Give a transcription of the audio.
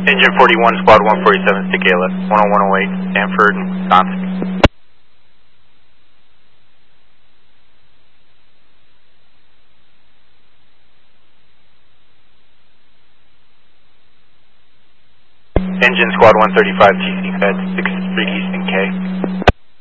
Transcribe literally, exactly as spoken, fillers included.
Engine forty-one, Squad one forty-seven, stick A left, one oh one oh eight, Stanford, Wisconsin. Engine Squad one thirty-five, T C Fed, six three Eastern K.